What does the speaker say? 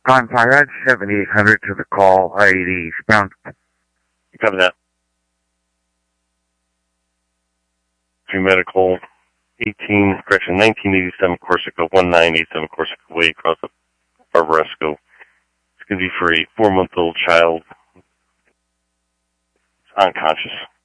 Contact, add 7800 to the call, I-80 eastbound. You cover that. To medical, 1987 Corsica, 1987 Corsica Way across the Barbaresco. It's going to be for a 4-month-old child. It's unconscious.